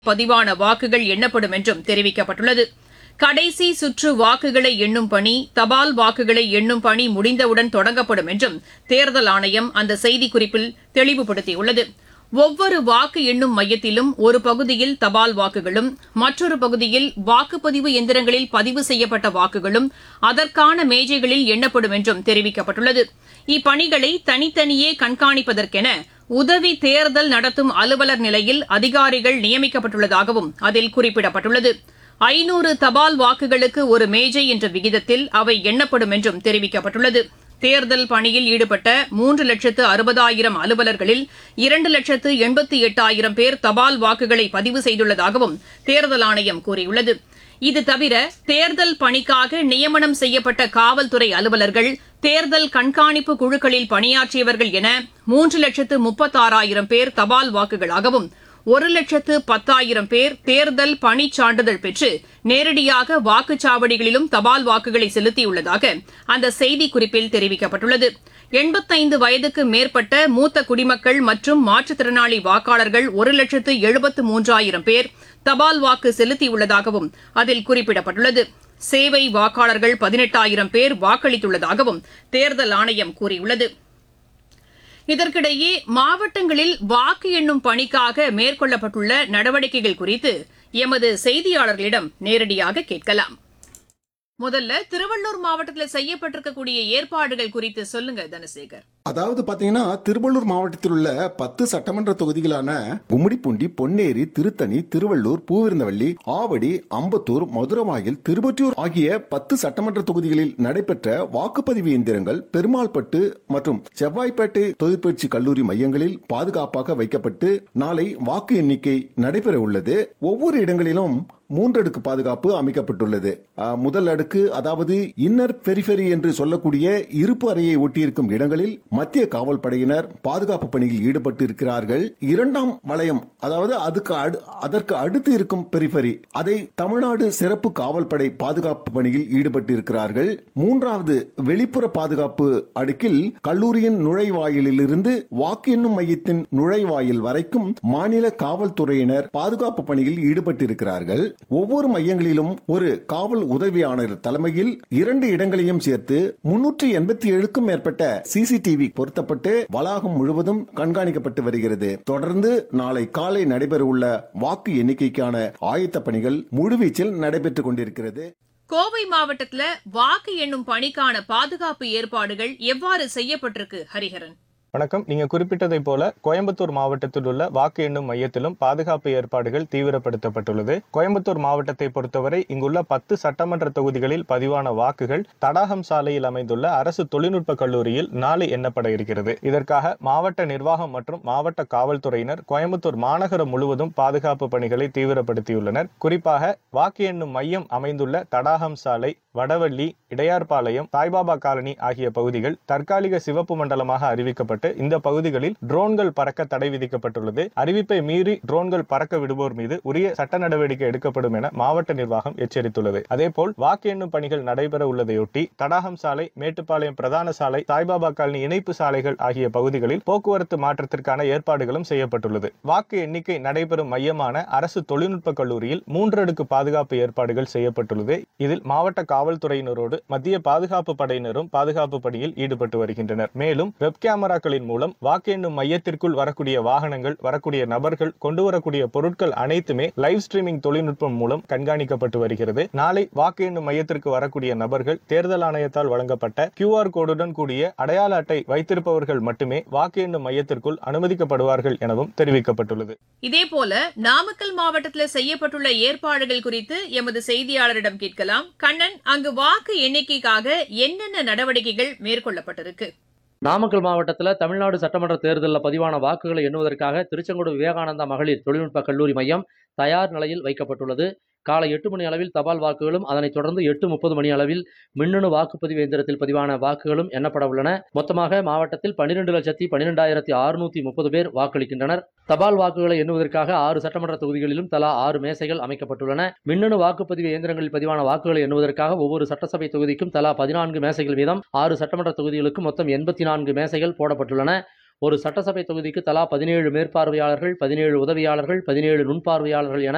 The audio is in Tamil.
பதிவான வாக்குகள் எண்ணப்படும் என்றும் தெரிவிக்கப்பட்டுள்ளது. கடைசி சுற்று வாக்குகளை எண்ணும் பணி, தபால் வாக்குகளை எண்ணும் பணி முடிந்தவுடன் தொடங்கப்படும் என்றும் தேர்தல் ஆணையம் அந்த செய்திக்குறிப்பில் தெளிவுபடுத்தியுள்ளது. ஒவ்வொரு வாக்கு எண்ணும் மையத்திலும் ஒரு பகுதியில் தபால் வாக்குகளும், மற்றொரு பகுதியில் வாக்குப்பதிவு எந்திரங்களில் பதிவு செய்யப்பட்ட வாக்குகளும் அதற்கான மேஜைகளில் எண்ணப்படும் என்றும் தெரிவிக்கப்பட்டுள்ளது. இப்பணிகளை தனித்தனியே கண்காணிப்பதற்கென உதவி தேர்தல் நடத்தும் அலுவலர் நிலையில் அதிகாரிகள் நியமிக்கப்பட்டுள்ளதாகவும் அதில் குறிப்பிடப்பட்டுள்ளது. 500 தபால் வாக்குகளுக்கு ஒரு மேஜை என்ற விகிதத்தில் அவை எண்ணப்படும் என்றும் தெரிவிக்கப்பட்டுள்ளது. தேர்தல் பணியில் ஈடுபட்ட 3,60,000 அலுவலர்களில் 2,88,000 பேர் தபால் வாக்குகளை பதிவு செய்துள்ளதாகவும் தேர்தல் ஆணையம் கூறியுள்ளது. இதுதவிர தேர்தல் பணிக்காக நியமனம் செய்யப்பட்ட காவல்துறை அலுவலர்கள், தேர்தல் கண்காணிப்பு குழுக்களில் பணியாற்றியவர்கள் என 3,36,000 பேர் தபால் வாக்குகளாகவும், 1,10,000 பேர் தேர்தல் பணிச் சான்றிதழ் பெற்று நேரடியாக வாக்குச்சாவடிகளிலும் தபால் வாக்குகளை செலுத்தியுள்ளதாக அந்த செய்திக்குறிப்பில் தெரிவிக்கப்பட்டுள்ளது. 85 வயதுக்கு மேற்பட்ட மூத்த குடிமக்கள் மற்றும் மாற்றுத்திறனாளி வாக்காளர்கள் 1,73,000 பேர் தபால் வாக்கு செலுத்தியுள்ளதாகவும் அதில் குறிப்பிடப்பட்டுள்ளது. சேவை வாக்காளர்கள் 18,000 பேர் வாக்களித்துள்ளதாகவும் தேர்தல் ஆணையம் கூறியுள்ளது. இதற்கிடையே மாவட்டங்களில் வாக்கு எண்ணும் பணிக்காக மேற்கொள்ளப்பட்டுள்ள நடவடிக்கைகள் குறித்து எமது செய்தியாளர்களிடம் நேரடியாக கேட்கலாம். முதல்ல திருவள்ளூர் மாவட்டத்தில் செய்யப்பட்டிருக்கக்கூடிய ஏற்பாடுகள் குறித்து சொல்லுங்க தனசேகர். அதாவது பாத்தீங்கன்னா, திருவள்ளூர் மாவட்டத்தில் உள்ள 10 சட்டமன்ற தொகுதிகளான கும்மிடிப்பூண்டி, பொன்னேரி, திருத்தணி, திருவள்ளூர், பூவிருந்தவள்ளி, ஆவடி, அம்பத்தூர், மதுரவாயில், திருவொற்றியூர் ஆகிய 10 சட்டமன்ற தொகுதிகளில் நடைபெற்ற வாக்குப்பதிவு இயந்திரங்கள் பெருமாள்பட்டு மற்றும் செவ்வாய்ப்பேட்டை தொழிற்பயிற்சி கல்லூரி மையங்களில் பாதுகாப்பாக வைக்கப்பட்டு நாளை வாக்கு எண்ணிக்கை நடைபெற உள்ளது. ஒவ்வொரு இடங்களிலும் 3 அடுக்கு பாதுகாப்பு அமைக்கப்பட்டுள்ளது. முதல் அடுக்கு, அதாவது இன்னர் பெரிஃபெரி என்று சொல்லக்கூடிய இருப்பு அறையை ஒட்டியிருக்கும் இடங்களில் மத்திய காவல் படையினர் பாதுகாப்பு பணியில் ஈடுபட்டு இருக்கிறார்கள். 2ஆம் வளையம், அதாவது அதற்கு அடுத்து இருக்கும் பெரிஃபெரி, அதை தமிழ்நாடு சிறப்பு காவல் படை பாதுகாப்பு பணியில் ஈடுபட்டு இருக்கிறார்கள். 3வது வெளிப்புற பாதுகாப்பு அடுக்கில் கல்லூரியின் நுழைவாயிலில் இருந்து வாக்கு எண்ணும் மையத்தின் நுழைவாயில் வரைக்கும் மாநில காவல்துறையினர் பாதுகாப்பு பணியில் ஈடுபட்டு இருக்கிறார்கள். ஒவ்வொரு மையங்களிலும் ஒரு காவல் உதவியாளர் தலைமையில் 2 இடங்களையும் சேர்த்து 387க்கும் மேற்பட்ட சிசிடிவி பொருத்தப்பட்டு வளாகம் முழுவதும் கண்காணிக்கப்பட்டு வருகிறது. தொடர்ந்து நாளை காலை நடைபெறவுள்ள வாக்கு எண்ணிக்கைக்கான ஆயத்த பணிகள் முழுவீச்சில் நடைபெற்றுக் கொண்டிருக்கிறது. கோவை மாவட்டத்தில் வாக்கு எண்ணும் பணிக்கான பாதுகாப்பு ஏற்பாடுகள் எவ்வாறு செய்யப்பட்டிருக்கு ஹரிஹரன்? வணக்கம். நீங்க குறிப்பிட்டதை போல கோயம்புத்தூர் மாவட்டத்தில் உள்ள வாக்கு எண்ணும் மையத்திலும் பாதுகாப்பு ஏற்பாடுகள் தீவிரப்படுத்தப்பட்டுள்ளது. கோயம்புத்தூர் மாவட்டத்தை பொறுத்தவரை இங்குள்ள 10 சட்டமன்ற தொகுதிகளில் பதிவான வாக்குகள் தடாகம் சாலையில் அமைந்துள்ள அரசு தொழில்நுட்ப கல்லூரியில் நாளை எண்ணப்பட இருக்கிறது. இதற்காக மாவட்ட நிர்வாகம் மற்றும் மாவட்ட காவல்துறையினர் கோயம்புத்தூர் மாநகரம் முழுவதும் பாதுகாப்பு பணிகளை தீவிரப்படுத்தியுள்ளனர். குறிப்பாக வாக்கு எண்ணும் மையம் அமைந்துள்ள தடாகம் சாலை, வடவள்ளி, இடையார்பாளையம், சாய்பாபா காலனி ஆகிய பகுதிகள் தற்காலிக சிவப்பு மண்டலமாக அறிவிக்கப்பட்டு இந்த பகுதிகளில் ட்ரோன்கள் பறக்க தடை விதிக்கப்பட்டுள்ளது. அறிவிப்பை மீறி ட்ரோன்கள் பறக்க விடுவோர் மீது உரிய சட்ட நடவடிக்கை எடுக்கப்படும் என மாவட்ட நிர்வாகம் எச்சரித்துள்ளது. அதேபோல் வாக்கு எண்ணும் பணிகள் நடைபெற உள்ளதையொட்டி தடாகம் சாலை, மேட்டுப்பாளையம் பிரதான சாலை, சாய்பாபா காலனி இணைப்பு சாலைகள் ஆகிய பகுதிகளில் போக்குவரத்து மாற்றத்திற்கான ஏற்பாடுகளும் செய்யப்பட்டுள்ளது. வாக்கு எண்ணிக்கை நடைபெறும் மையமான அரசு தொழில்நுட்ப கல்லூரியில் 3 அடுக்கு பாதுகாப்பு ஏற்பாடுகள் செய்யப்பட்டுள்ளது. இதில் மாவட்ட காவல்துறையினரோடு மத்திய பாதுகாப்பு படையினரும் பாதுகாப்பு பணியில் ஈடுபட்டு வருகின்றனர். மேலும் வெப் கேமராக்களின் மூலம் வாக்கு எண்ணும் மையத்திற்குள் வரக்கூடிய வாகனங்கள், வரக்கூடிய நபர்கள், கொண்டு வரக்கூடிய பொருட்கள் அனைத்துமே லைவ் ஸ்ட்ரீமிங் தொழில்நுட்பம் மூலம் கண்காணிக்கப்பட்டு வருகிறது. நாளை வாக்கு எண்ணும் மையத்திற்கு வரக்கூடிய நபர்கள் தேர்தல் ஆணையத்தால் வழங்கப்பட்ட QR கோடுடன் கூடிய அடையாள அட்டை வைத்திருப்பவர்கள் மட்டுமே வாக்கு எண்ணும் மையத்திற்குள் அனுமதிக்கப்படுவார்கள் எனவும் தெரிவிக்கப்பட்டுள்ளது. இதேபோல நாமக்கல் மாவட்டத்தில் செய்யப்பட்டுள்ள ஏற்பாடுகள் குறித்து எமது செய்தியாளரிடம் கேட்கலாம். கண்ணன், அங்கு வாக்கு எண்ணிக்கைக்காக என்னென்ன நடவடிக்கைகள் மேற்கொள்ளப்பட்டிருக்கு? நாமக்கல் மாவட்டத்தில் தமிழ்நாடு சட்டமன்ற தேர்தலில் பதிவான வாக்குகளை எண்ணுவதற்காக திருச்செங்கோடு விவேகானந்தா மகளிர் தொழில்நுட்ப கல்லூரி மையம் தயார் நிலையில் வைக்கப்பட்டுள்ளது. காலை 8 மணி அளவில் தபால் வாக்குகளும், அதனைத் தொடர்ந்து 8:30 மணி அளவில் மின்னணு வாக்குப்பதிவு இயந்திரத்தில் பதிவான வாக்குகளும் எண்ணப்பட உள்ளன. மொத்தமாக மாவட்டத்தில் 12,12,630 பேர் வாக்களிக்கின்றனர். தபால் வாக்குகளை எண்ணுவதற்காக 6 சட்டமன்ற தொகுதிகளிலும் தலா 6 மேசைகள் அமைக்கப்பட்டுள்ளன. மின்னணு வாக்குப்பதிவு இயந்திரங்களில் பதிவான வாக்குகளை எண்ணுவதற்காக ஒவ்வொரு சட்டசபை தொகுதிக்கும் தலா 14 மேசைகள் வீதம் 6 சட்டமன்ற தொகுதிகளுக்கும் மொத்தம் 84 மேசைகள் போடப்பட்டுள்ளன. ஒரு சட்டசபை தொகுதிக்கு தலா 17 மேற்பார்வையாளர்கள், 17 உதவியாளர்கள், 17 நுண்பார்வையாளர்கள் என